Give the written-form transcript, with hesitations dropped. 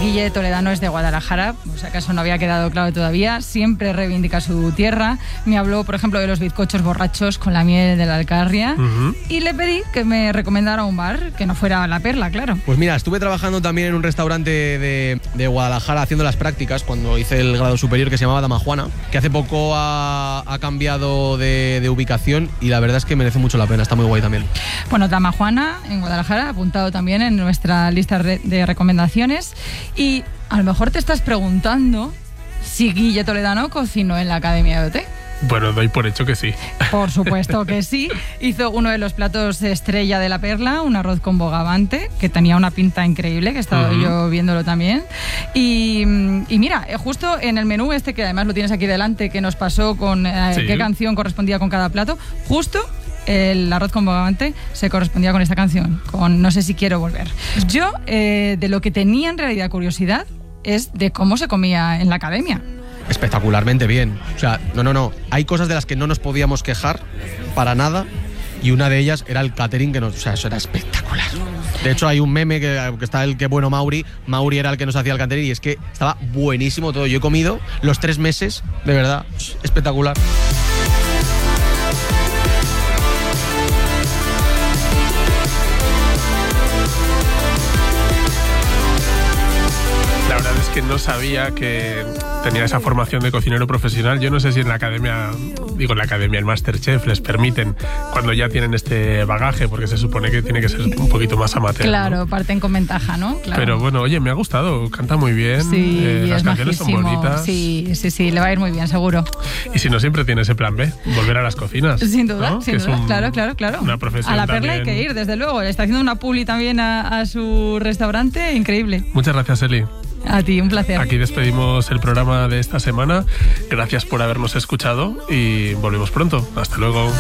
Guille Toledano es de Guadalajara, por si acaso no había quedado claro todavía, siempre reivindica su tierra. Me habló, por ejemplo, de los bizcochos borrachos con la miel de la Alcarria y le pedí que me recomendara un bar que no fuera La Perla, claro. Pues mira, estuve trabajando también en un restaurante de Guadalajara haciendo las prácticas cuando hice el grado superior, que se llamaba Dama Juana, que hace poco ha cambiado de ubicación y la verdad es que merece mucho la pena, está muy guay también. Bueno, Dama Juana en Guadalajara, apuntado también en nuestra lista de recomendaciones. Y a lo mejor te estás preguntando si Guille Toledano cocinó en la Academia de OT. Bueno, doy por hecho que sí. Por supuesto que sí. Hizo uno de los platos estrella de La Perla, un arroz con bogavante, que tenía una pinta increíble, que he estado yo viéndolo también. Y mira, justo en el menú este, que además lo tienes aquí delante, que nos pasó con qué canción correspondía con cada plato, justo el arroz con bogavante se correspondía con esta canción, con No sé si quiero volver. Yo, de lo que tenía en realidad curiosidad, es de cómo se comía en la academia. Espectacularmente bien. O sea, no. Hay cosas de las que no nos podíamos quejar para nada y una de ellas era el catering, o sea, eso era espectacular. De hecho, hay un meme que está el que bueno Mauri era el que nos hacía el catering y es que estaba buenísimo todo. Yo he comido los 3 meses, de verdad, espectacular. La verdad es que no sabía que tenía esa formación de cocinero profesional. Yo no sé si en la academia, el Masterchef les permiten cuando ya tienen este bagaje, porque se supone que tiene que ser un poquito más amateur. Claro, ¿no? Parten con ventaja, ¿no? Claro. Pero bueno, oye, me ha gustado, canta muy bien, sí, las canciones majísimo. Son bonitas. Sí, le va a ir muy bien, seguro. Y si no, siempre tiene ese plan B, volver a las cocinas. Sin duda, ¿no? sin duda, claro. Una profesión a La Perla también. hay que ir, desde luego. Le está haciendo una publi también a su restaurante, increíble. Muchas gracias, Eli. A ti, un placer. Aquí despedimos el programa de esta semana. Gracias por habernos escuchado y volvemos pronto. Hasta luego.